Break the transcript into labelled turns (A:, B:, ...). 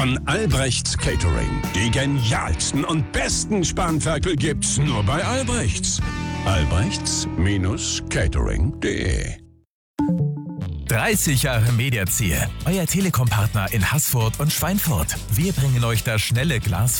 A: Von Albrechts Catering. Die genialsten und besten Spanferkel gibt's nur bei Albrechts. Albrechts-catering.de
B: 30 Jahre Mediazier, euer Telekom-Partner in Haßfurt und Schweinfurt. Wir bringen euch das schnelle Glas